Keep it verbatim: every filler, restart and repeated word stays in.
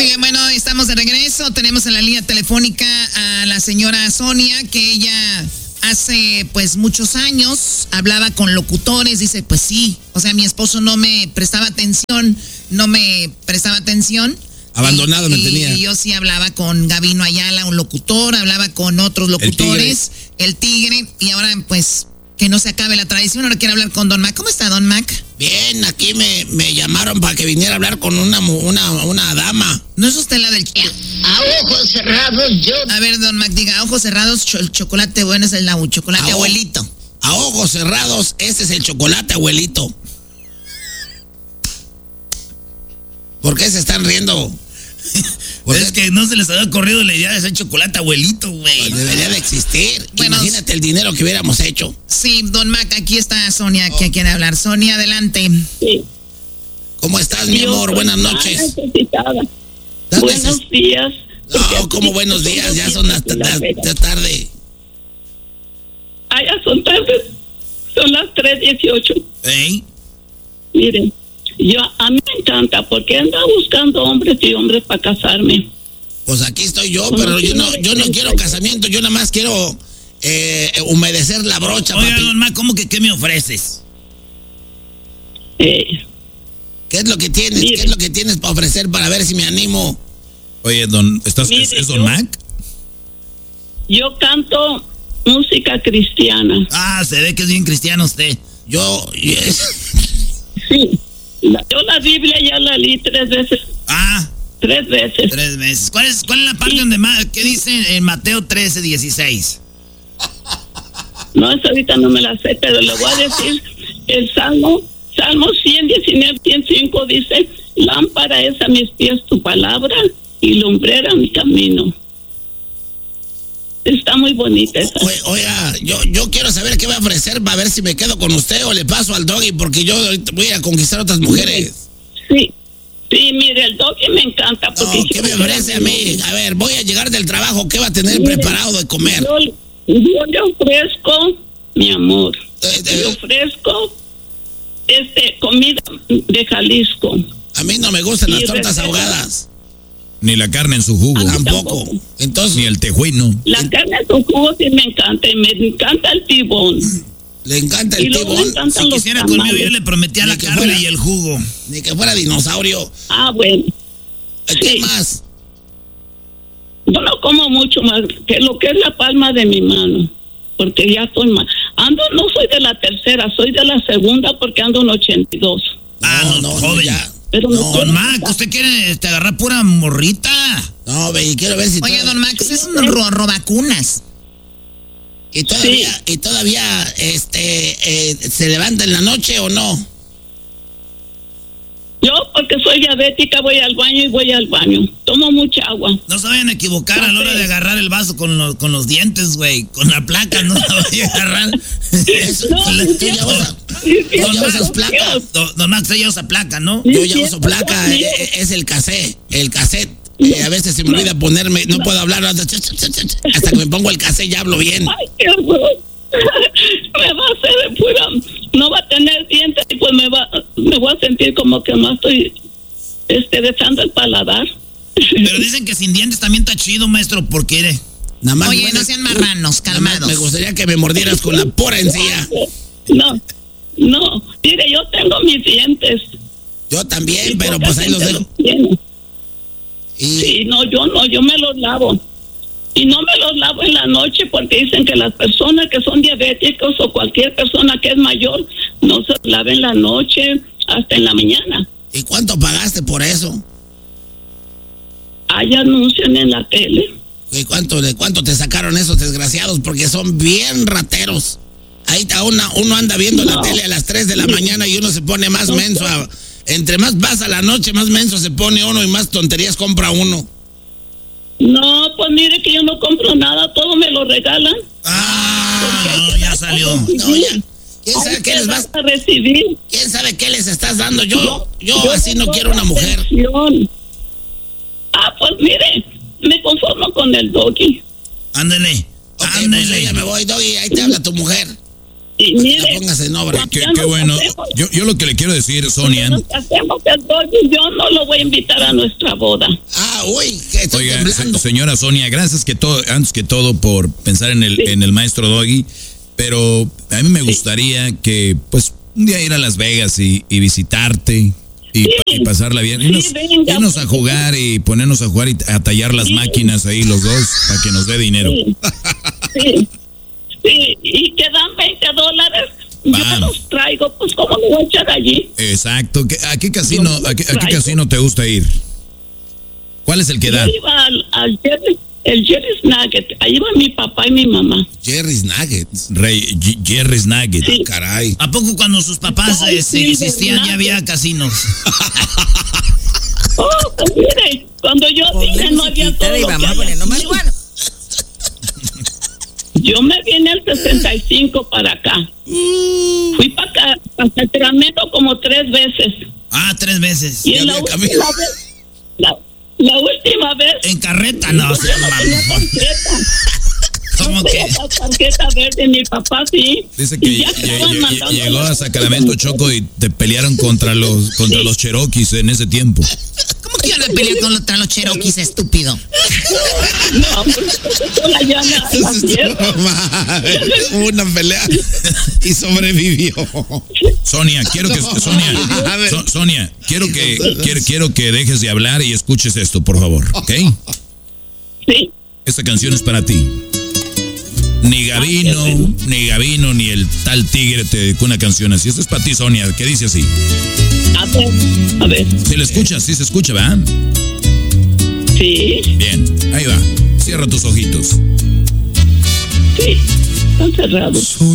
Muy bien, bueno, estamos de regreso. Tenemos en la línea telefónica a la señora Sonia, que ella hace pues muchos años hablaba con locutores. Dice, pues sí, o sea, mi esposo no me prestaba atención, no me prestaba atención. Abandonado y, me y, tenía. Y yo sí hablaba con Gabino Ayala, un locutor, hablaba con otros locutores, el tigre, el tigre y ahora pues que no se acabe la tradición. Ahora quiero hablar con Don Mac. ¿Cómo está, Don Mac? Bien, aquí me, me llamaron para que viniera a hablar con una, una, una dama. ¿No es usted la del... A ojos cerrados yo... A ver, Don Mac, diga, a ojos cerrados, cho- el chocolate bueno es el la, chocolate a abuelito. A ojos cerrados, ese es el chocolate abuelito. ¿Por qué se están riendo? Es que no se les había ocurrido la idea de hacer chocolate abuelito, güey. Pues debería de existir. Bueno, imagínate el dinero que hubiéramos hecho. Sí, Don Mac, aquí está Sonia, oh. que quiere hablar. Sonia, adelante. Sí. ¿Cómo estás, mi Yo amor? Buenas noches. Buenos neces- días. No, ¿cómo buenos días? Ya son las la tarde. Ah, ya son tarde. Son las tres dieciocho. ¿Eh? Miren, yo a mí me encanta porque ando buscando hombres y hombres para casarme. Pues aquí estoy yo, pero yo no, yo no quiero casamiento, yo nada más quiero eh, humedecer la brocha. Oiga, papi. Don Mac, ¿cómo que qué me ofreces? Eh, ¿Qué es lo que tienes? Mire. ¿Qué es lo que tienes para ofrecer para ver si me animo? Oye, Don, ¿estás, Mire, ¿es, es Don yo- Mac? yo canto música cristiana. Ah, se ve que es bien cristiano usted. Yo, yes. Sí. La- Yo la Biblia ya la leí tres veces. Ah, Tres veces. tres veces. ¿Cuál es, cuál es la parte Sí. donde más, qué dice en Mateo trece, dieciséis? No, esa ahorita no me la sé, pero le voy a decir el Salmo, Salmo ciento diecinueve, ciento cinco dice, lámpara es a mis pies tu palabra y lumbrera mi camino. Está muy bonita esa. O- oiga, yo, yo quiero saber qué va a ofrecer para ver si me quedo con usted o le paso al doggy, porque yo ahorita voy a conquistar otras mujeres. Sí, sí, mire, el doggy me encanta. Porque No, ¿qué me ofrece a mí? A ver, voy a llegar del trabajo, ¿qué va a tener Mire, preparado de comer? Yo, yo le ofrezco, mi amor, Eh, eh, le ofrezco este comida de Jalisco. A mí no me gustan las Y tortas respeto. ahogadas. Ni la carne en su jugo. Ah, Tampoco. tampoco. Entonces, Ni el tejuino. La carne con jugo sí me encanta y me encanta el tibón. le encanta Y el luego me tibón. encantan Si los quisiera conmigo, yo tamales. le prometía Ni la que carne fuera. y el jugo. Ni que fuera dinosaurio. Ah, bueno. ¿Qué Sí. más? Yo no como mucho más que lo que es la palma de mi mano, porque ya estoy mal. Ando, no soy de la tercera, soy de la segunda porque ando en ochenta y dos. Ah, no, joven. ya. Pero No, me Don quiero Mac, casar. ¿usted quiere este, agarrar pura morrita? No, ve, y quiero ver si Oye, todo- Don Max, es un ro- robacunas. y todavía, y todavía este eh, se levanta en la noche o no. Yo, porque soy diabética, voy al baño y voy al baño. Tomo mucha agua. No se vayan a equivocar No a la hora sé. de agarrar el vaso con, los con los dientes, güey. Con la placa no la vaya a agarrar. Eso, No, tú, sí, tú ya no. usas, Sí, sí, tú ya no, usas Dios. placa. Don, don Max, ella usa placa, ¿no? Yo Sí, ya sí, uso placa, sí. eh, es el cassette, el cassette. Eh, a veces se me olvida ponerme, no puedo hablar hasta, hasta que me pongo el cassette ya hablo bien. Ay, qué horror. Me va a hacer de pura. No va a tener dientes y pues me va, me voy a sentir como que más estoy este, dejando el paladar. Pero dicen que sin dientes también está chido, maestro, porque... Nada más, Oye, bueno, no sean marranos, nada más calmados. me gustaría que me mordieras con la pura encía. No, no. Mire, yo tengo mis dientes. Yo también, Y pero poca pues ahí los gente dejo. tiene. Y Sí, no, yo no, yo me los lavo. Y no me los lavo en la noche porque dicen que las personas que son diabéticos o cualquier persona que es mayor no se lava en la noche hasta en la mañana. ¿y cuánto pagaste por eso? Hay anuncian en la tele. ¿Y cuánto, de cuánto te sacaron esos desgraciados? Porque son bien rateros. Ahí está una, uno anda viendo la No. tele a las tres de la mañana y uno se pone más menso. a- entre más pasa la noche, más menso se pone uno y más tonterías compra uno. No, pues mire que yo no compro nada, todo me lo regalan. Ah, ya salió. No, ya. ¿Quién sabe Hay qué que les vas? dar a recibir. ¿Quién sabe qué les estás dando? Yo, yo, Yo así no tengo quiero una mujer. atención. Ah, pues mire, me conformo con el doggy. Ándele, Ok, pues ándele. yo ya me voy, Doggy, ahí te habla tu mujer. Y mire, póngase en obra. Qué, qué bueno. Yo, yo lo que le quiero decir, Sonia. Nos hacemos el Doggy, yo no lo voy a invitar a nuestra boda. Ah, uy, que estoy Oiga, temblando. se- señora Sonia, gracias que todo, antes que todo por pensar en el, Sí. en el maestro Doggy, pero a mí me gustaría que, pues, un día ir a Las Vegas y, y visitarte y, Sí. pa- y pasarla bien. Sí, Irnos, venga. irnos a jugar y ponernos a jugar y a tallar las Sí. máquinas ahí los dos para que nos dé dinero. Sí, sí, sí, y que dan veinte dólares, yo Vamos. me los traigo, pues ¿cómo lo voy a echar allí? Exacto. ¿Qué- ¿A qué casino, Yo me a qué, a qué traigo. casino te gusta ir? ¿Cuál es el que da? Yo iba al, al Jerry, el Jerry's Nugget, ahí va mi papá y mi mamá. Jerry's Nuggets. Rey, G- Jerry's Nugget. Sí. Caray. ¿A poco cuando sus papás Ay, eh, sí, se existían ¿verdad? ya había casinos? Oh, pues mire, cuando yo vine no había todo y lo que vamos hay poniendo aquí. marihuana. Yo me vine el sesenta y cinco para acá. Fui para acá, para Sacramento como tres veces. Ah, tres veces. Y Ya en la había última camino. vez, la, la última vez, En carreta, no, yo seas no tenía mamón. tarjeta. ¿Cómo No que? tenía la tarjeta verde, mi papá sí. Dice Y que ya lle- estaban lle- mandando llegó a las- Sacramento, Choco, y te pelearon contra los contra Sí. los Cherokees en ese tiempo. ¿Cómo que iban a pelear contra los Cherokees, estúpido? No, pues eso la llama a la tierra. Hubo una pelea y sobrevivió. Sonia, quiero que Sonia, A ver. So- Sonia, quiero que quiero, quiero que dejes de hablar y escuches esto, por favor, ¿ok? Sí. Esta canción es para ti. Ni Gavino, ni Gavino, ni el tal tigre te dedicó una canción así. Esta es para ti, Sonia, que dice así. A ver, a ver. Si la escuchas, sí se escucha, ¿verdad? Sí, Bien, ahí va. Cierra tus ojitos. sí. Están cerrados.